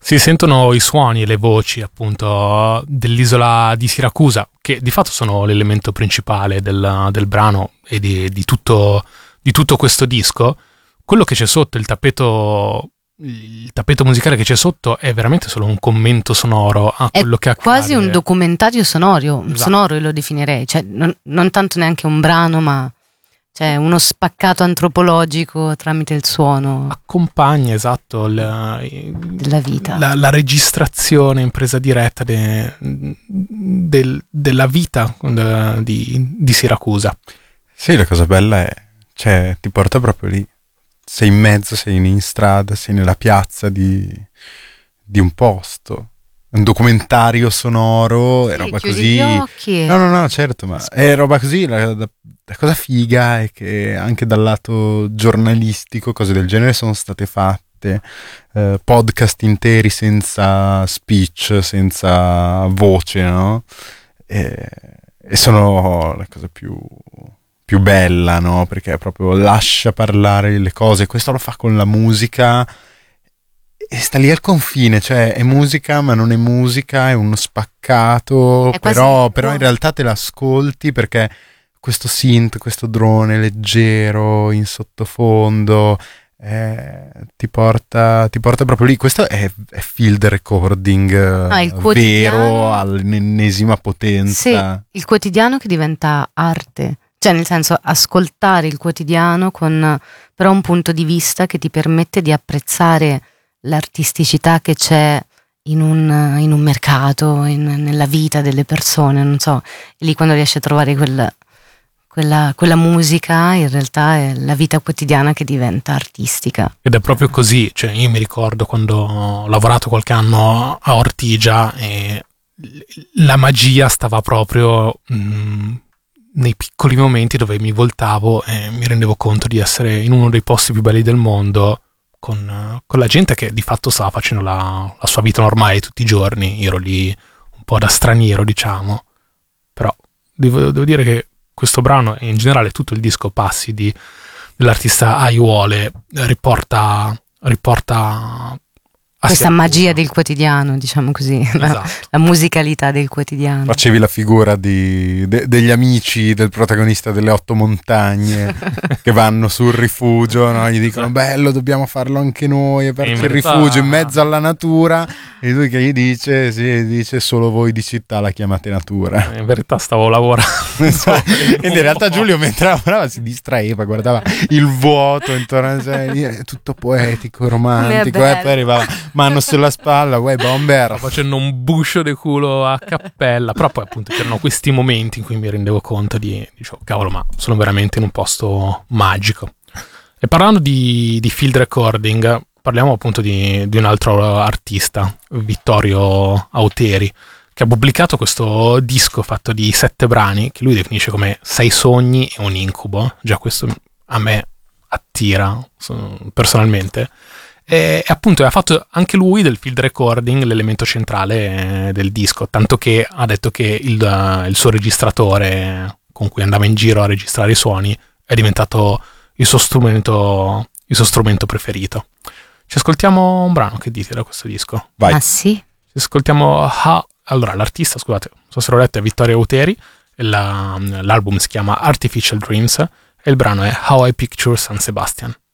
Si sentono i suoni e le voci appunto dell'isola di Siracusa, che di fatto sono l'elemento principale del brano e di tutto questo disco. Quello che c'è sotto, il tappeto musicale che c'è sotto è veramente solo un commento sonoro a quello che accade. Quasi un documentario sonoro, Esatto. Sonoro lo definirei, cioè non tanto neanche un brano, ma cioè uno spaccato antropologico tramite il suono. Accompagna, esatto, della vita. La registrazione in presa diretta della vita di Siracusa. Sì, la cosa bella è, cioè, ti porta proprio lì. Sei in mezzo, sei in strada, sei nella piazza di un posto. Un documentario sonoro, Sì, e roba chiudi così. gli occhi. No, certo, ma è roba così. La cosa figa è che anche dal lato giornalistico cose del genere sono state fatte. Podcast interi senza speech, senza voce, no? E sono la cosa più bella, no? Perché proprio lascia parlare le cose. Questo lo fa con la musica e sta lì al confine, cioè è musica ma non è musica, è uno spaccato, È quasi- però in realtà te l'ascolti perché questo synth, questo drone leggero in sottofondo ti porta proprio lì. Questo è field recording il quotidiano. vero all'ennesima potenza. Sì, il quotidiano che diventa arte, cioè nel senso ascoltare il quotidiano con però un punto di vista che ti permette di apprezzare l'artisticità che c'è in un mercato, nella vita delle persone, non so, e lì quando riesci a trovare quella musica, in realtà è la vita quotidiana che diventa artistica. Ed è proprio così, cioè io mi ricordo quando ho lavorato qualche anno a Ortigia e la magia stava proprio nei piccoli momenti dove mi voltavo e mi rendevo conto di essere in uno dei posti più belli del mondo con la gente che di fatto stava facendo la sua vita normale tutti i giorni. Io ero lì un po' da straniero, diciamo, però devo dire che questo brano e in generale tutto il disco Passi dell'artista Aiuole riporta a Questa Siracusa. magia del quotidiano, diciamo così, Esatto. la musicalità del quotidiano. Facevi la figura degli amici del protagonista delle 8 montagne che vanno sul rifugio, no? Gli dicono bello, dobbiamo farlo anche noi, perché il verità- rifugio in mezzo alla natura, e lui che gli dice solo voi di città la chiamate natura. In verità stavo lavorando. Ed in realtà Giulio mentre lavorava si distraeva, guardava il vuoto intorno a sé, è tutto poetico, romantico, Com'è e poi arrivava mano sulla spalla, uè bomber. Stavo facendo un buscio di culo a cappella, però poi appunto c'erano questi momenti in cui mi rendevo conto dicevo, cavolo, ma sono veramente in un posto magico. E parlando di field recording, parliamo appunto di un altro artista, Vittorio Auteri, che ha pubblicato questo disco fatto di 7 brani, che lui definisce come 6 sogni e un incubo. Già questo a me attira personalmente. E appunto ha fatto anche lui del field recording l'elemento centrale del disco, tanto che ha detto che il suo registratore con cui andava in giro a registrare i suoni è diventato il suo strumento preferito. Ci ascoltiamo un brano, che dite, da questo disco? Vai. Ah sì? Ci ascoltiamo allora l'artista, scusate, non so se l'ho detto, è Vittorio Auteri, e l'album si chiama Artificial Dreams e il brano è How I Picture San Sebastian.